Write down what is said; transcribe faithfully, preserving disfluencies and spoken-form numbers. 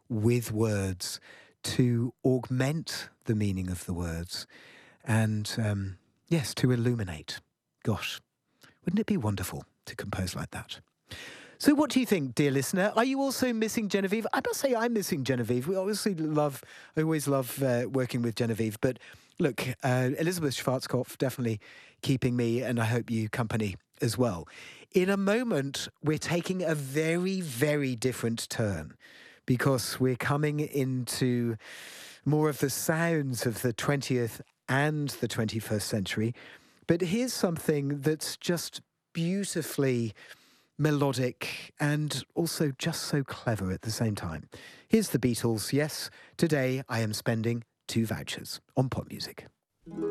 with words to augment the meaning of the words and, um, yes, to illuminate. Gosh, wouldn't it be wonderful to compose like that? So what do you think, dear listener? Are you also missing Genevieve? I must say I'm missing Genevieve. We obviously love, I always love uh, working with Genevieve. But look, uh, Elizabeth Schwarzkopf definitely keeping me, and I hope you company as well. In a moment, we're taking a very, very different turn because we're coming into more of the sounds of the twentieth and the twenty-first century. But here's something that's just beautifully melodic and also just so clever at the same time. Here's the Beatles. Yes, today I am spending two vouchers on pop music.